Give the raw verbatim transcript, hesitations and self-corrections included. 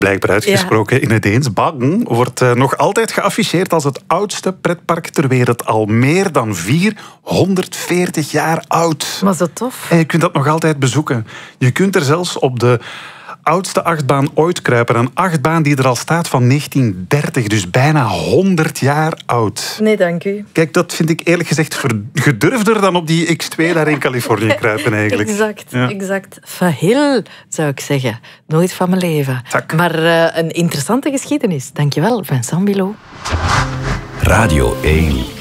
Blijkbaar uitgesproken ja. in het Deens. Baggen wordt uh, nog altijd geafficheerd als het oudste pretpark ter wereld. Al meer dan vierhonderdveertig jaar oud. Maar zo tof. En je kunt dat nog altijd bezoeken. Je kunt er zelfs op de oudste achtbaan ooit kruipen. Een achtbaan die er al staat van negentien dertig, dus bijna honderd jaar oud. Nee, dank u. Kijk, dat vind ik eerlijk gezegd gedurfder dan op die X twee daar in Californië kruipen eigenlijk. Exact, ja. exact. Verhil, zou ik zeggen. Nooit van mijn leven. Tak. Maar uh, een interessante geschiedenis. Dankjewel, Vincent Bilot. Radio één.